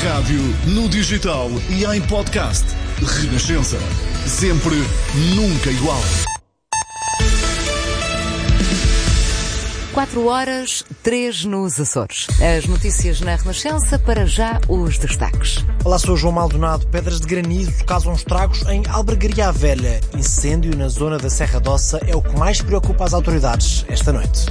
rádio, no digital e em podcast. Renascença. Sempre, nunca igual. 4h03 nos Açores. As notícias na Renascença, para já os destaques. Olá, sou João Maldonado. Pedras de granizo causam estragos em Albergaria Velha. Incêndio na zona da Serra d'Ossa é o que mais preocupa as autoridades esta noite.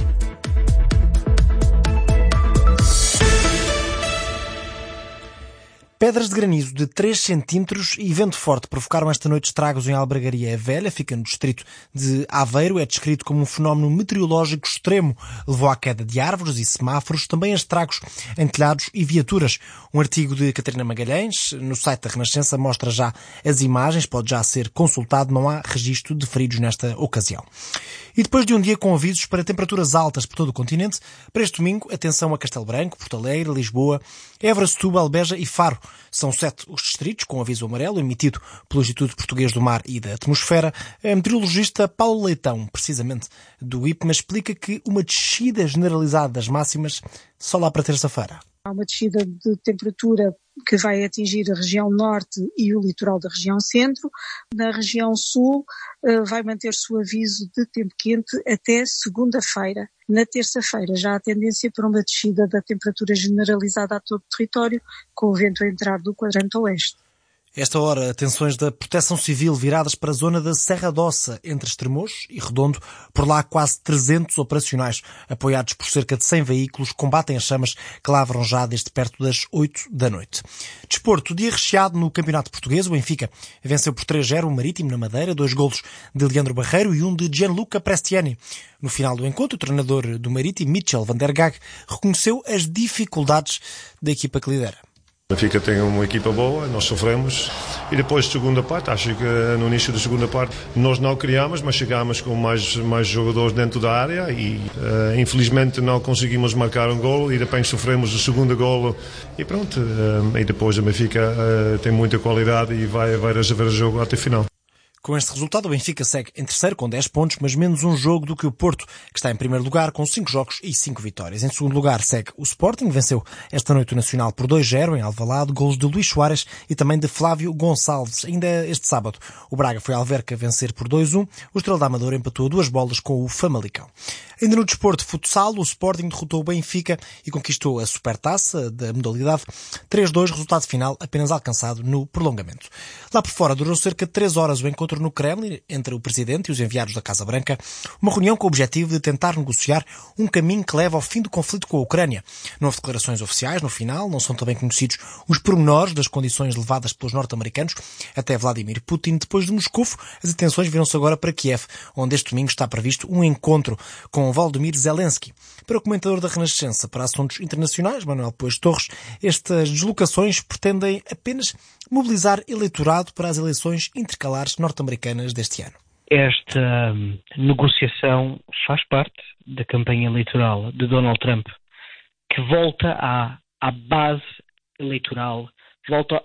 Pedras de granizo de 3 centímetros e vento forte provocaram esta noite estragos em Albergaria Velha, fica no distrito de Aveiro. É descrito como um fenómeno meteorológico extremo. Levou à queda de árvores e semáforos, também a estragos em telhados e viaturas. Um artigo de Catarina Magalhães, no site da Renascença, mostra já as imagens, pode já ser consultado, não há registro de feridos nesta ocasião. E depois de um dia com avisos para temperaturas altas por todo o continente, para este domingo, atenção a Castelo Branco, Porto Alegre, Lisboa, Évora, Setúbal, Beja e Faro. São 7 os distritos com aviso amarelo emitido pelo Instituto Português do Mar e da Atmosfera. A meteorologista Paulo Leitão, precisamente do IPMA, explica que uma descida generalizada das máximas só lá para terça-feira. Há uma descida de temperatura que vai atingir a região norte e o litoral da região centro. Na região sul vai manter-se o aviso de tempo quente até segunda-feira. Na terça-feira já há tendência para uma descida da temperatura generalizada a todo o território, com o vento a entrar do quadrante oeste. Esta hora, atenções da Proteção Civil viradas para a zona da Serra d'Ossa, entre Estremoz e Redondo. Por lá, quase 300 operacionais, apoiados por cerca de 100 veículos, combatem as chamas que lavram já desde perto das 8 da noite. Desporto, dia recheado no Campeonato Português. O Benfica venceu por 3-0 o Marítimo na Madeira, 2 golos de Leandro Barreiro e um de Gianluca Prestiani. No final do encontro, o treinador do Marítimo, Michel van der Gaag, reconheceu as dificuldades da equipa que lidera. O Benfica tem uma equipa boa, nós sofremos e depois de segunda parte, acho que no início da segunda parte nós não criámos, mas chegámos com mais jogadores dentro da área e infelizmente não conseguimos marcar um golo e depois sofremos o segundo golo e pronto, e depois o Benfica tem muita qualidade e vai resolver o jogo até o final. Com este resultado, o Benfica segue em terceiro com 10 pontos, mas menos um jogo do que o Porto, que está em primeiro lugar com 5 jogos e 5 vitórias. Em segundo lugar segue o Sporting, venceu esta noite o Nacional por 2-0 em Alvalade, golos de Luís Soares e também de Flávio Gonçalves. Ainda este sábado, o Braga foi ao Alverca vencer por 2-1, o Estrela da Amadora empatou a 2 bolas com o Famalicão. Ainda no desporto futsal, o Sporting derrotou o Benfica e conquistou a Supertaça da modalidade 3-2, resultado final apenas alcançado no prolongamento. Lá por fora durou cerca de 3 horas o encontro no Kremlin entre o Presidente e os enviados da Casa Branca, uma reunião com o objetivo de tentar negociar um caminho que leva ao fim do conflito com a Ucrânia. Não houve declarações oficiais no final, não são também conhecidos os pormenores das condições levadas pelos norte-americanos até Vladimir Putin. Depois de Moscou, as atenções viram-se agora para Kiev, onde este domingo está previsto um encontro com Volodymyr Zelensky. Para o comentador da Renascença para assuntos internacionais, Manuel Pois Torres, estas deslocações pretendem apenas mobilizar eleitorado para as eleições intercalares norte-americanas deste ano. Esta negociação faz parte da campanha eleitoral de Donald Trump, que volta à base eleitoral, volta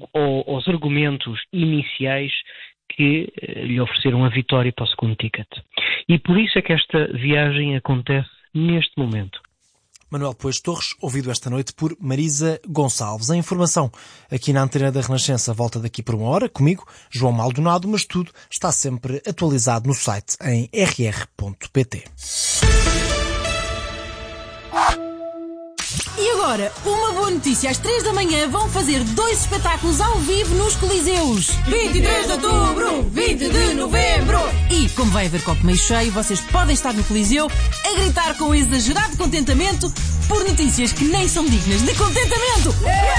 aos argumentos iniciais que lhe ofereceram a vitória para o segundo ticket. E por isso é que esta viagem acontece neste momento. Manuel Pois Torres, ouvido esta noite por Marisa Gonçalves. A informação aqui na Antena da Renascença volta daqui por 1 hora, comigo, João Maldonado, mas tudo está sempre atualizado no site em rr.pt. E agora, uma boa notícia. Às 3 da manhã vão fazer 2 espetáculos ao vivo nos Coliseus. 23 de outubro, 20 de novembro. E, como vai haver copo meio cheio, vocês podem estar no Coliseu a gritar com exagerado contentamento por notícias que nem são dignas de contentamento.